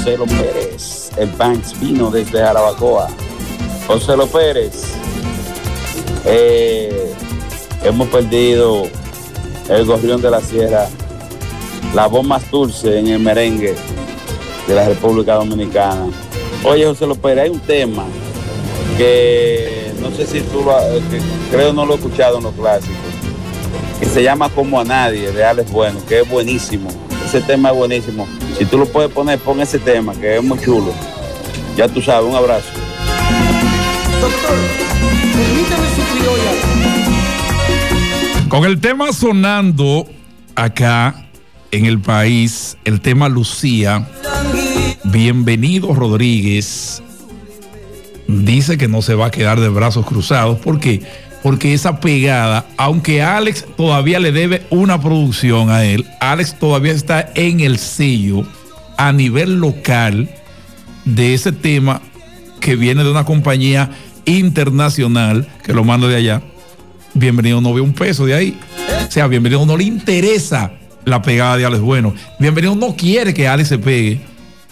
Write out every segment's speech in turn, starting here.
José Lo Pérez. El Banks vino desde Jarabacoa. José Lo Pérez. Hemos perdido el gorrión de la sierra, la voz más dulce en el merengue de la República Dominicana. Oye, José Lo Pérez, hay un tema que no sé si tú que creo no lo he escuchado en los clásicos, que se llama Como a Nadie, de Alex Bueno, que es buenísimo. Ese tema es buenísimo. Si tú lo puedes poner, pon ese tema, que es muy chulo. Ya tú sabes, un abrazo. Doctor, permítame su criolla. Con el tema sonando acá en el país, el tema Lucía, Bienvenido Rodríguez dice que no se va a quedar de brazos cruzados. ¿Por qué? Porque esa pegada, aunque Alex todavía le debe una producción a él, Alex todavía está en el sello a nivel local de ese tema que viene de una compañía internacional que lo manda de allá. Bienvenido no ve un peso de ahí. O sea, Bienvenido no le interesa la pegada de Alex Bueno. Bienvenido no quiere que Alex se pegue,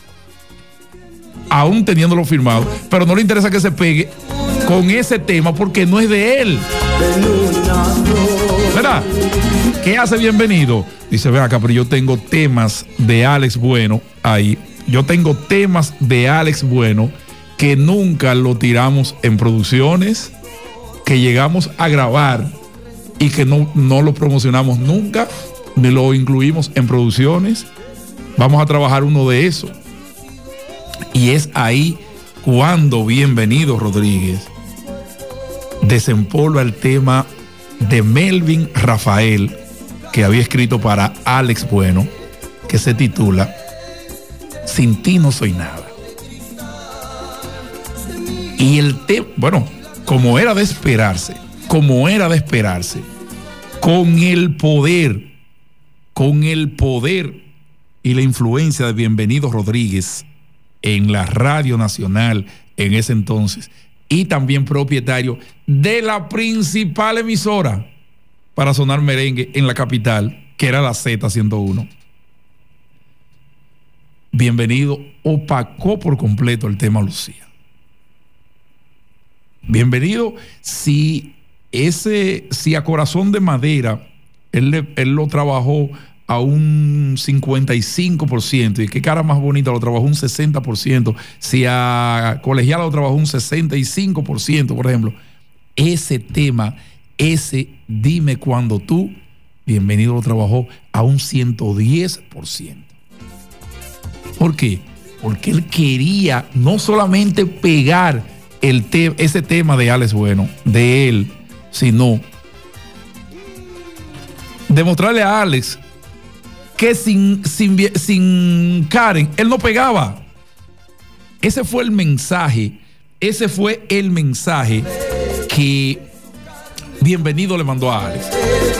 aún teniéndolo firmado, pero no le interesa que se pegue con ese tema porque no es de él. ¿Verdad? ¿Qué hace Bienvenido? Dice, ve acá, pero yo tengo temas de Alex Bueno ahí. Yo tengo temas de Alex Bueno que nunca lo tiramos en producciones, que llegamos a grabar y que no lo promocionamos nunca, ni lo incluimos en producciones. Vamos a trabajar uno de esos. Y es ahí cuando Bienvenido Rodríguez desempolva el tema de Melvin Rafael, que había escrito para Alex Bueno, que se titula Sin ti no soy nada. Y el tema, bueno, como era de esperarse, con el poder y la influencia de Bienvenido Rodríguez en la Radio Nacional en ese entonces, y también propietario de la principal emisora para sonar merengue en la capital, que era la Z101. Bienvenido opacó por completo el tema Lucía. Bienvenido, si a Corazón de Madera él lo trabajó a un 55%, y qué cara más bonita lo trabajó un 60%, si a Colegiala lo trabajó un 65%, por ejemplo, ese tema, ese Dime Cuando Tú, Bienvenido lo trabajó a un 110%. ¿Por qué? Porque él quería no solamente pegar ese tema de Alex Bueno, de él, sino demostrarle a Alex que sin Karen él no pegaba. Ese fue el mensaje que Bienvenido le mandó a Alex.